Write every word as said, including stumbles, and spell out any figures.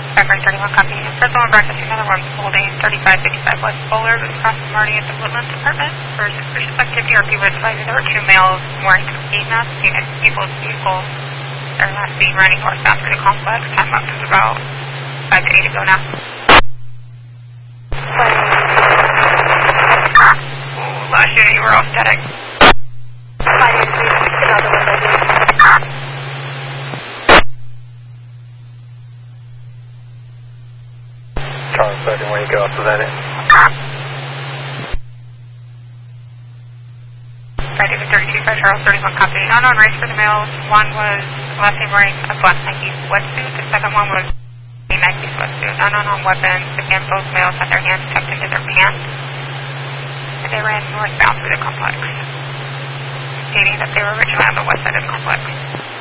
February thirty-one, copy. First one, breakfast, another one holding thirty-five fifty-five West Bullard across from Marty at the Woodlands Department for suspicious activity, or if you would advise there were two males wearing skate masks seen at people's vehicles. They're last seen running northbound through the complex. Time up is about five to eight ago now. Ooh, last unit, you were all static. Charlie second, where you go after that in? Friday the thirty-two, five Charles, thirty-one, copy. Unknown race for the males. One was last name wearing a black Nike sweatsuit. The second one was a Nike sweatsuit. Unknown on weapons. Again, both males had their hands tucked into their pants. And they ran northbound through the complex, stating that they were originally on the west side of the complex.